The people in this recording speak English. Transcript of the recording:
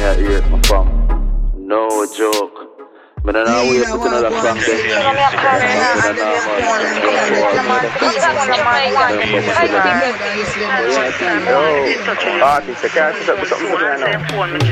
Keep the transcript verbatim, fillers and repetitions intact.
I hear it, my fam. No joke. But then I wait for another song there. Yo, artist, I can't sit up with something.